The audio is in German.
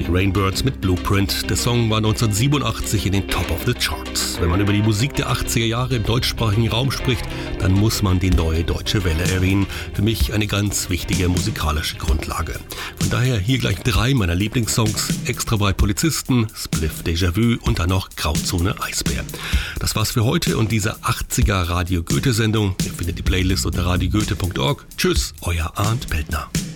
Rainbirds mit Blueprint. Der Song war 1987 in den Top of the Charts. Wenn man über die Musik der 80er Jahre im deutschsprachigen Raum spricht, dann muss man die Neue Deutsche Welle erwähnen. Für mich eine ganz wichtige musikalische Grundlage. Von daher hier gleich 3 meiner Lieblingssongs. Extra bei Polizisten, Spliff Déjà-vu und dann noch Grauzone Eisbär. Das war's für heute und diese 80er Radio Goethe Sendung. Ihr findet die Playlist unter radiogoethe.org. Tschüss, euer Arndt Peltner.